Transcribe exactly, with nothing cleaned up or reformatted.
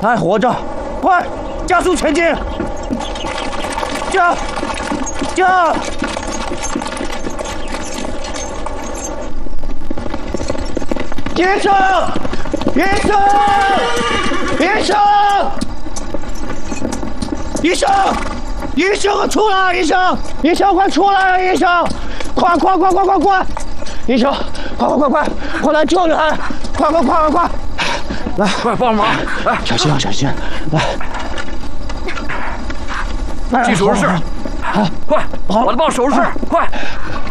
他还活着，快，加速前进！救！救！医生！医生！医生！医生！医生，出来！医生！医生，快出来！医生！快快快快快快！医生，快快快快快来救人！快快快快快！来， 快帮忙！来， 小心啊，小心！来， 进手术室。好，快，我来帮手术室，快！